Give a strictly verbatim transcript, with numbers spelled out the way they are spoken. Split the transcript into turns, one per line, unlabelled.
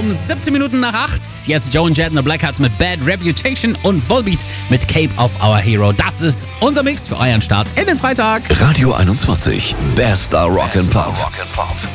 um siebzehn Minuten nach acht. Jetzt Joe and Jett und the Blackhearts mit Bad Reputation und Volbeat mit Cape of Our Hero. Das ist unser Mix für euren Start in den Freitag.
Radio einundzwanzig, bester Rock and Pop.